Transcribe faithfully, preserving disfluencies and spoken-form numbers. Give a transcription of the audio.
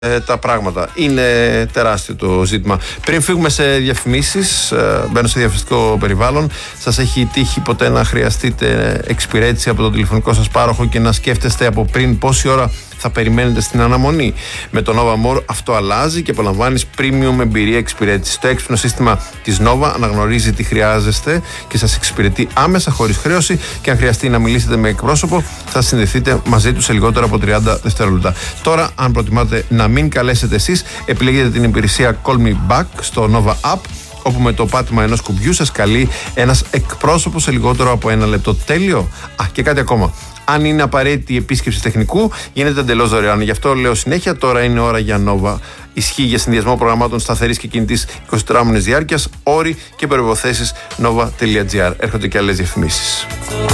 Ε, τα πράγματα. Είναι τεράστιο το ζήτημα. Πριν φύγουμε σε διαφημίσεις, ε, μπαίνω σε διαφημιστικό περιβάλλον. Σας έχει τύχει ποτέ να χρειαστείτε εξυπηρέτηση από τον τηλεφωνικό σας πάροχο και να σκέφτεστε από πριν πόση ώρα θα περιμένετε στην αναμονή? Με το Nova More αυτό αλλάζει και απολαμβάνεις premium εμπειρία εξυπηρέτηση. Το έξυπνο σύστημα της Nova αναγνωρίζει τι χρειάζεστε και σας εξυπηρετεί άμεσα, χωρίς χρέωση, και αν χρειαστεί να μιλήσετε με εκπρόσωπο, θα συνδεθείτε μαζί του σε λιγότερο από τριάντα δευτερόλεπτα. Τώρα, αν προτιμάτε να μην καλέσετε εσείς, επιλέγετε την υπηρεσία Call Me Back στο Nova App, όπου με το πάτημα ενός κουμπιού σας καλεί ένας εκπρόσωπος σε λιγότερο από ένα λεπτό. Τέλειο! Α, και κάτι ακόμα. Αν είναι απαραίτητη η επίσκεψη τεχνικού, γίνεται εντελώς δωρεάν. Γι' αυτό λέω συνέχεια, τώρα είναι ώρα για Nova. Ισχύει για συνδυασμό προγραμμάτων σταθερής και κινητής εικοσιτετράωρης διάρκειας, όροι και προϋποθέσεις nova τελεία gr. Έρχονται και άλλες διαφημίσεις.